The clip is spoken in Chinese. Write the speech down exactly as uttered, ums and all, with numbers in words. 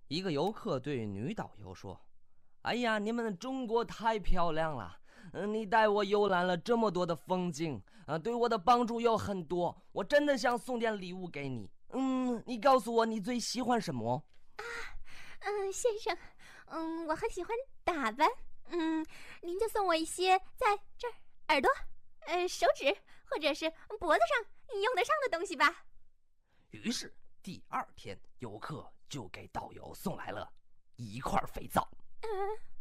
一个游客对女导游说：哎呀，你们中国太漂亮了，嗯，你带我游览了这么多的风景啊，对我的帮助有很多，我真的想送点礼物给你。嗯，你告诉我你最喜欢什么？ 啊，嗯，先生，嗯，我很喜欢打扮，嗯，您就送我一些在这儿耳朵、呃手指或者是脖子上用得上的东西吧。 于是第二天，游客就给导游送来了一块肥皂。 嗯。